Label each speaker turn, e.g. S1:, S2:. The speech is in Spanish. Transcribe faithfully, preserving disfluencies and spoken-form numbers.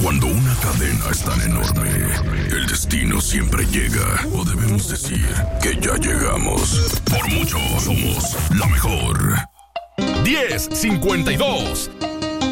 S1: Cuando una cadena es tan enorme, el destino siempre llega. O debemos decir que ya llegamos. Por mucho somos la mejor.
S2: diez cincuenta y dos.